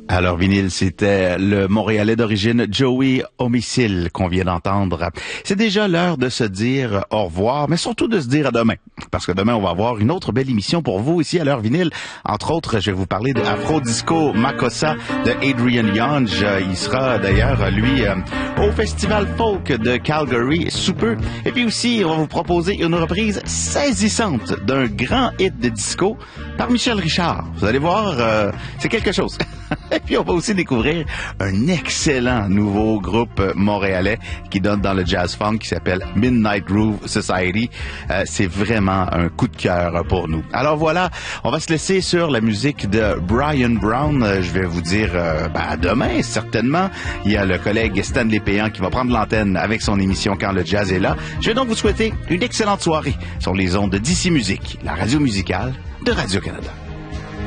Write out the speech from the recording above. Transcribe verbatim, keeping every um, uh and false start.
Alors, vinyle, c'était le Montréalais d'origine Joey Homicile qu'on vient d'entendre. C'est déjà l'heure de se dire au revoir, mais surtout de se dire à demain. Parce que demain, on va avoir une autre belle émission pour vous ici à l'heure vinyle. Entre autres, je vais vous parler de Afro Disco Makossa de Adrian Young. Il sera d'ailleurs, lui, au Festival Folk de Calgary sous peu. Et puis aussi, on va vous proposer une reprise saisissante d'un grand hit de disco par Michel Richard. Vous allez voir, euh, c'est quelque chose. Et puis, on va aussi découvrir un excellent nouveau groupe montréalais qui donne dans le jazz funk qui s'appelle Midnight Groove Society. Euh, c'est vraiment un coup de cœur pour nous. Alors voilà, on va se laisser sur la musique de Brian Brown. Euh, je vais vous dire euh, ben, à demain, certainement. Il y a le collègue Stanley Péan qui va prendre l'antenne avec son émission Quand le jazz est là. Je vais donc vous souhaiter une excellente soirée sur les ondes de D C Musique, la radio musicale de Radio-Canada.